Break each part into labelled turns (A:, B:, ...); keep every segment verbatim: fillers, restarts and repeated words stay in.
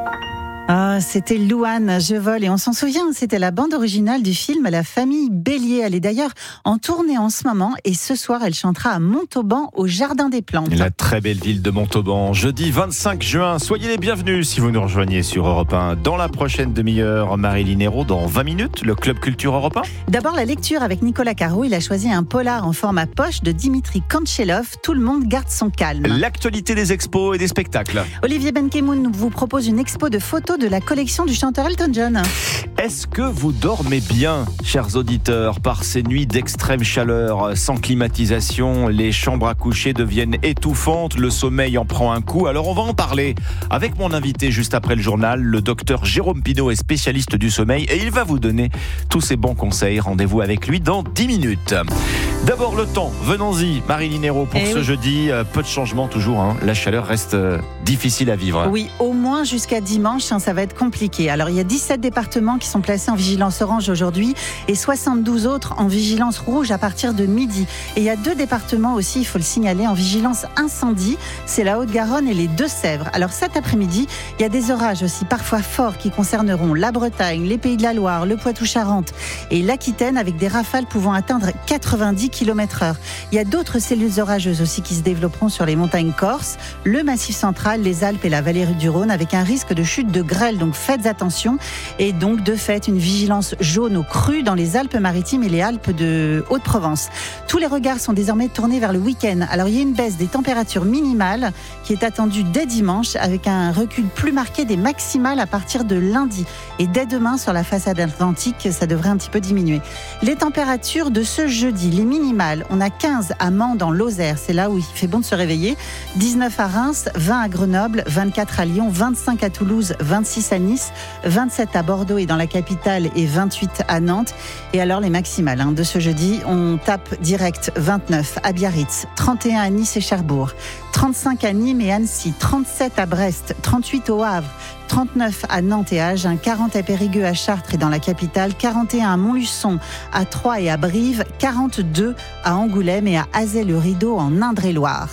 A: Ah, c'était Louane, Je vole, et on s'en souvient, c'était la bande originale du film La famille Bélier. Elle est d'ailleurs en tournée en ce moment et ce soir elle chantera à Montauban au Jardin des Plantes.
B: La très belle ville de Montauban, jeudi vingt-cinq juin. Soyez les bienvenus si vous nous rejoignez sur Europe un. Dans la prochaine demi-heure, Marilyn Hérault, dans vingt minutes, le Club Culture Europe un.
A: D'abord la lecture avec Nicolas Caro, il a choisi un polar en format poche de Dimitri Kanchelov, Tout le monde garde son calme.
B: L'actualité des expos et des spectacles.
A: Olivier Benkemoun vous propose une expo de photos de la collection du chanteur Elton John.
B: Est-ce que vous dormez bien, chers auditeurs, par ces nuits d'extrême chaleur? Sans climatisation, les chambres à coucher deviennent étouffantes, le sommeil en prend un coup. Alors on va en parler avec mon invité juste après le journal. Le docteur Jérôme Pinault est spécialiste du sommeil et il va vous donner tous ses bons conseils. Rendez-vous avec lui dans dix minutes. D'abord le temps, venons-y, Marilyn Hérault, pour
A: eh
B: ce
A: oui.
B: jeudi. Peu de changements toujours, hein. La chaleur reste euh, difficile à vivre.
A: Oui, au moins jusqu'à dimanche, hein, ça va être compliqué. Alors il y a dix-sept départements qui sont placés en vigilance orange aujourd'hui et soixante-douze autres en vigilance rouge à partir de midi. Et il y a deux départements aussi, il faut le signaler, en vigilance incendie, c'est la Haute-Garonne et les Deux-Sèvres. Alors cet après-midi, il y a des orages aussi parfois forts qui concerneront la Bretagne, les Pays de la Loire, le Poitou-Charentes et l'Aquitaine avec des rafales pouvant atteindre quatre-vingt-dix kilomètres heure. Il y a d'autres cellules orageuses aussi qui se développeront sur les montagnes corses, le Massif central, les Alpes et la vallée du Rhône avec un risque de chute de grêle. Donc faites attention. Et donc de fait, une vigilance jaune au cru dans les Alpes-Maritimes et les Alpes de Haute-Provence. Tous les regards sont désormais tournés vers le week-end. Alors il y a une baisse des températures minimales qui est attendue dès dimanche avec un recul plus marqué des maximales à partir de lundi. Et dès demain, sur la façade atlantique, ça devrait un petit peu diminuer. Les températures de ce jeudi, les minimales, on a quinze à Mans dans l'Osère, c'est là où il fait bon de se réveiller, dix-neuf à Reims, vingt à Grenoble, vingt-quatre à Lyon, vingt-cinq à Toulouse, vingt-six à Nice, vingt-sept à Bordeaux et dans la capitale et vingt-huit à Nantes. Et alors les maximales hein, de ce jeudi, on tape direct vingt-neuf à Biarritz, trente et un à Nice et Cherbourg, trente-cinq à Nîmes et Annecy, trente-sept à Brest, trente-huit au Havre, trente-neuf à Nantes et Agen, quarante à Périgueux, à Chartres et dans la capitale, quarante et un à Montluçon, à Troyes et à Brive, quarante-deux à Angoulême et à Azay-le-Rideau en Indre-et-Loire.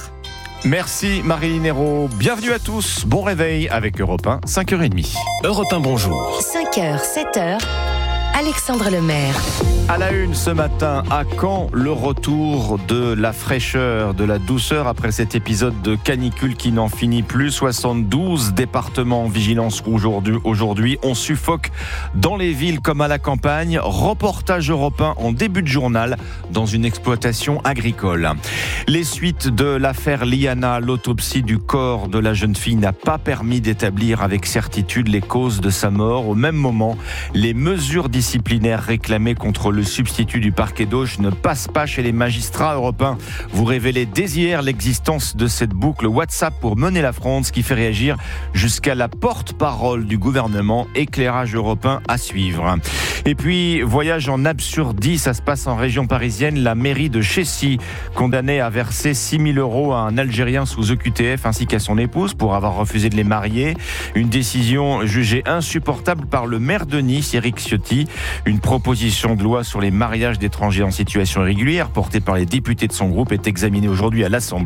B: Merci Marilyn Hérault. Bienvenue à tous. Bon réveil avec Europe un, cinq heures trente. Europe un, bonjour.
C: cinq heures, sept heures, Alexandre Lemaire.
B: À la une ce matin, à quand le retour de la fraîcheur, de la douceur après cet épisode de canicule qui n'en finit plus? soixante-douze départements en vigilance rouge aujourd'hui. On suffoque dans les villes comme à la campagne. Reportage européen en début de journal dans une exploitation agricole. Les suites de l'affaire Liana, l'autopsie du corps de la jeune fille n'a pas permis d'établir avec certitude les causes de sa mort. Au même moment, les mesures disciplinaires réclamées contre le substitut du parquet d'Auch ne passe pas chez les magistrats européens. Vous révélez dès hier l'existence de cette boucle WhatsApp pour mener la fronde, ce qui fait réagir jusqu'à la porte-parole du gouvernement. Éclairage européen à suivre. Et puis, voyage en absurdie, ça se passe en région parisienne. La mairie de Chécy, condamnée à verser six mille euros à un Algérien sous E Q T F ainsi qu'à son épouse pour avoir refusé de les marier. Une décision jugée insupportable par le maire de Nice, Éric Ciotti. Une proposition de loi sur les mariages d'étrangers en situation irrégulière, portée par les députés de son groupe, est examinée aujourd'hui à l'Assemblée.